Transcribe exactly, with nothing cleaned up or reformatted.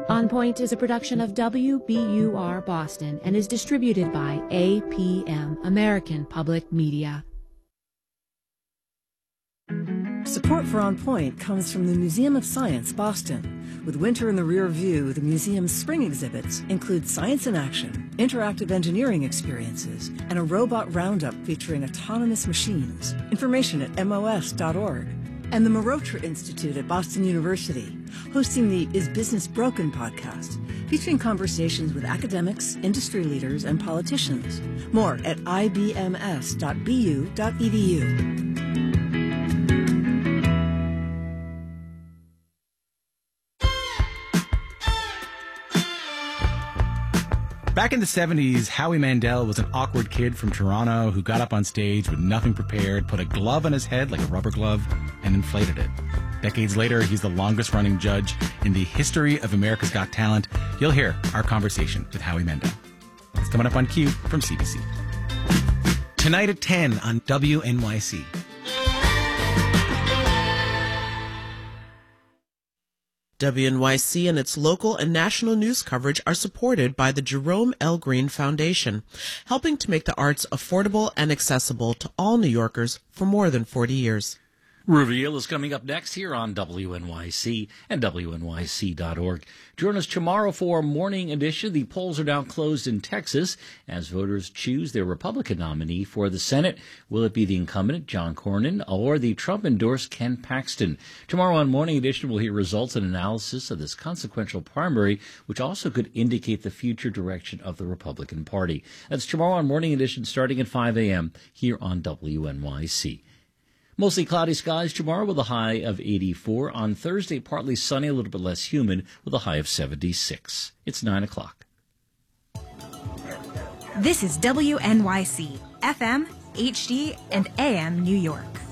On Point is a production of W B U R Boston and is distributed by A P M, American Public Media. Support for On Point comes from the Museum of Science, Boston. With winter in the rear view, the museum's spring exhibits include science in action, interactive engineering experiences, and a robot roundup featuring autonomous machines. Information at M O S dot org. And the Marotra Institute at Boston University, hosting the Is Business Broken podcast, featuring conversations with academics, industry leaders, and politicians. More at I B M S dot B U dot E D U. Back in the seventies, Howie Mandel was an awkward kid from Toronto who got up on stage with nothing prepared, put a glove on his head like a rubber glove, and inflated it. Decades later, he's the longest-running judge in the history of America's Got Talent. You'll hear our conversation with Howie Mandel. It's coming up on Q from C B C. Tonight at ten on W N Y C. W N Y C and its local and national news coverage are supported by the Jerome L. Green Foundation, helping to make the arts affordable and accessible to all New Yorkers for more than forty years. Reveal is coming up next here on W N Y C and W N Y C dot org. Join us tomorrow for Morning Edition. The polls are now closed in Texas as voters choose their Republican nominee for the Senate. Will it be the incumbent, John Cornyn, or the Trump-endorsed Ken Paxton? Tomorrow on Morning Edition, we'll hear results and analysis of this consequential primary, which also could indicate the future direction of the Republican Party. That's tomorrow on Morning Edition starting at five a.m. here on W N Y C. Mostly cloudy skies tomorrow with a high of eighty-four. On Thursday, partly sunny, a little bit less humid with a high of seventy-six. It's nine o'clock. This is W N Y C, F M, H D, and A M New York.